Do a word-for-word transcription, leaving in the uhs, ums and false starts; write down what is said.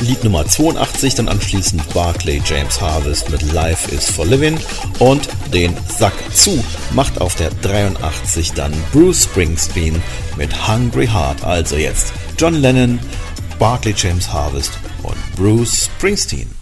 Lied Nummer zweiundachtzig, dann anschließend Barclay James Harvest mit Life is for Living und den Sack zu macht auf der dreiundachtzig dann Bruce Springsteen mit Hungry Heart. Also jetzt John Lennon, Barclay James Harvest und Bruce Springsteen.